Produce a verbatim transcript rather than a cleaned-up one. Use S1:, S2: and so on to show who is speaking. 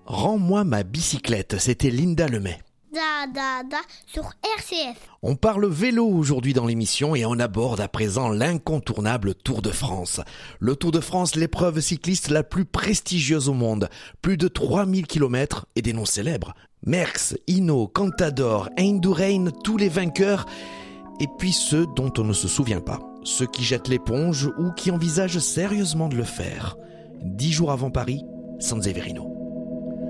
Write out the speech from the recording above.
S1: Rends-moi ma bicyclette, c'était Linda Lemay.
S2: Da da da sur R C F.
S1: On parle vélo aujourd'hui dans l'émission et on aborde à présent l'incontournable Tour de France. Le Tour de France, l'épreuve cycliste la plus prestigieuse au monde. Plus de trois mille kilomètres et des noms célèbres. Merckx, Hinault, Contador, Indurain, tous les vainqueurs. Et puis ceux dont on ne se souvient pas. Ceux qui jettent l'éponge ou qui envisagent sérieusement de le faire. Dix jours avant Paris, San Severino.